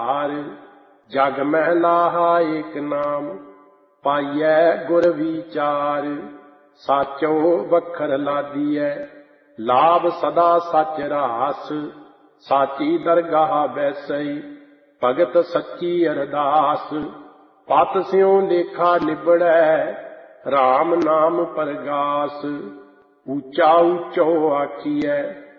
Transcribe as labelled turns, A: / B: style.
A: जग मह लाहा एक नाम, पाइयै गुर विचार। साचो बखर लादियै, लाभ सदा सच रास। साची दरगाह बैसई, भगत सच्ची अरदास। पत स्यों लेखा निबड़ै, राम नाम परगास। ऊंचा ऊंचो आखियै,